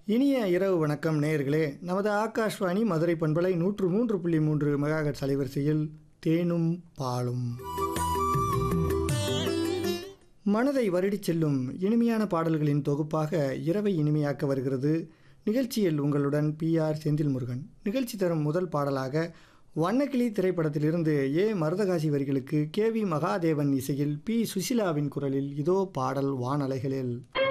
இனிய இரவு வணக்கம் நேயர்களே. நமது ஆகாஷ்வாணி மதுரை பண்பலை 103.3 மெகாஹெர்ட்ஸ் அலைவரிசையில் தேனும் பாலும் மனதை வருடிச் செல்லும் இனிமையான பாடல்களின் தொகுப்பாக இரவை இனிமையாக்க வருகிறது. நிகழ்ச்சியில் உங்களுடன் PR செந்தில் முருகன். நிகழ்ச்சி தரும் முதல் பாடலாக வண்ணக்கிளி திரைப்படத்திலிருந்து மருதகாசி வரிகளுக்கு KV மகாதேவன் இசையில் P சுசிலாவின் குரலில் இதோ பாடல் வானலைகளில்.